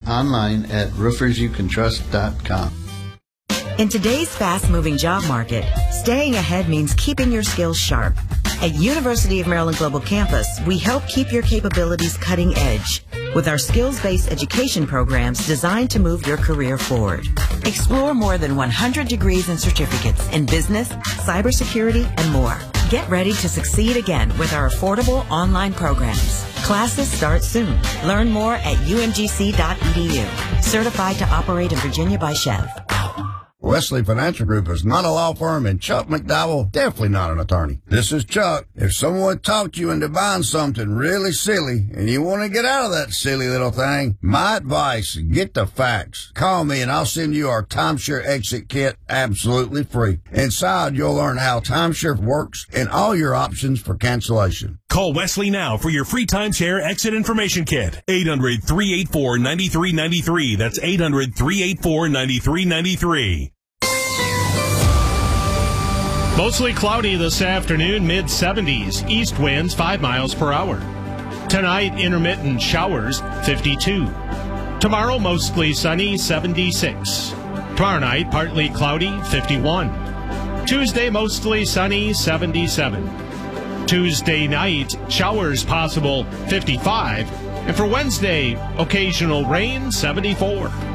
online at roofersyoucantrust.com. In today's fast-moving job market, staying ahead means keeping your skills sharp. At University of Maryland Global Campus, we help keep your capabilities cutting edge with our skills-based education programs designed to move your career forward. Explore more than 100 degrees and certificates in business, cybersecurity, and more. Get ready to succeed again with our affordable online programs. Classes start soon. Learn more at umgc.edu. Certified to operate in Virginia by Chev. Wesley Financial Group is not a law firm, and Chuck McDowell definitely not an attorney. This is Chuck. If someone talked you into buying something really silly and you want to get out of that silly little thing, my advice, get the facts. Call me and I'll send you our timeshare exit kit absolutely free. Inside, you'll learn how timeshare works and all your options for cancellation. Call Wesley now for your free timeshare exit information kit. 800-384-9393. That's 800-384-9393. Mostly cloudy this afternoon, mid-70s. East winds 5 miles per hour. Tonight, intermittent showers, 52. Tomorrow, mostly sunny, 76. Tomorrow night, partly cloudy, 51. Tuesday, mostly sunny, 77. Tuesday night, showers possible, 55. And for Wednesday, occasional rain, 74.